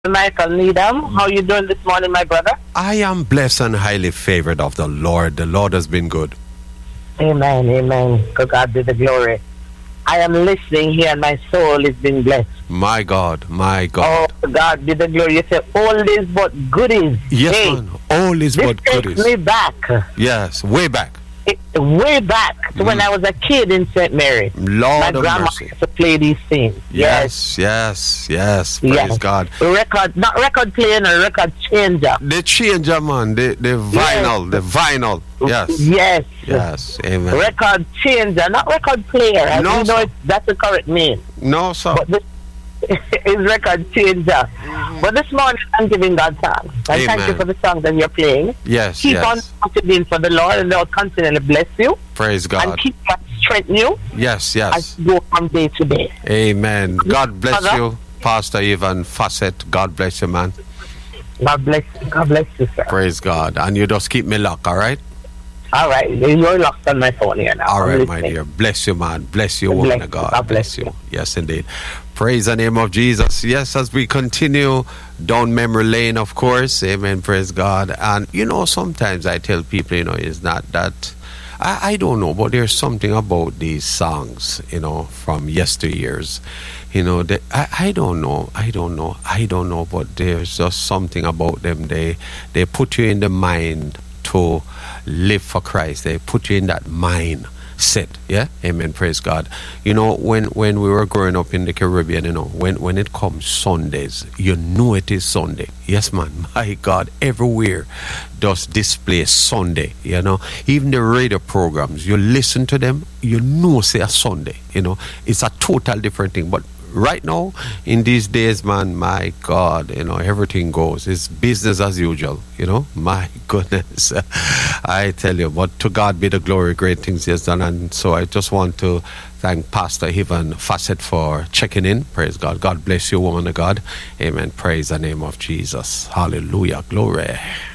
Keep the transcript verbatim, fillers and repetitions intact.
Michael Needham. How you doing this morning, my brother? I am blessed and highly favored of the Lord. The Lord has been good. Amen, amen. To God be the glory. I am listening here and my soul is being blessed. My God, my God. Oh, God be the glory. You say, all is but goodies. Yes, hey, man. All is this but takes goodies. me back. Yes, way back. It, way back to mm. when I was a kid in Saint Mary. Lord my of grandma mercy. used to play these things. Yes, yes, yes. Praise yes. God. Record, not record playing, a record changer. The changer, man. The, the vinyl, yes. the vinyl. Yes. Yes. Yes. Amen. Record changer, not record player. I no, don't know if that's the correct name. No, sir. But this is record changer. Mm-hmm. But this morning I'm giving God thanks. And thank you for the song that you're playing. Yes. Keep yes. on being for the Lord, and the Lord continually bless you. Praise God. And keep on strengthening you. Yes, yes. As you go from day to day. Amen. God bless Father, you, Pastor Ivan Fassett. God bless you, man. God bless you. God bless you, sir. Praise God. And you just keep me locked, all right? All right. You're locked on my phone here now. All right, my dear. Bless you, man. Bless you, bless woman you. of God. God bless, bless you. Yes, indeed. Praise the name of Jesus. Yes, as we continue down memory lane, of course. Amen. Praise God. And, you know, sometimes I tell people, you know, it's not that... I, I don't know, but there's something about these songs, you know, from yesteryears. You know, they, I, I don't know. I don't know. I don't know, but there's just something about them. They, they put you in the mind to live for Christ. They put you in that mind set. Yeah, amen. Praise God. You know, when when we were growing up in the Caribbean, you know, when when it comes Sundays, you know it is Sunday. Yes, man. My God, everywhere does display Sunday. You know, even the radio programs, you listen to them, you know, say a Sunday. You know, it's a total different thing. But right now, in these days, man, my God, you know, everything goes. It's business as usual, you know. My goodness. I tell you, but to God be the glory, great things he has done. And so I just want to thank Pastor Ivan Fassett for checking in. Praise God. God bless you, woman of God. Amen. Praise the name of Jesus. Hallelujah. Glory.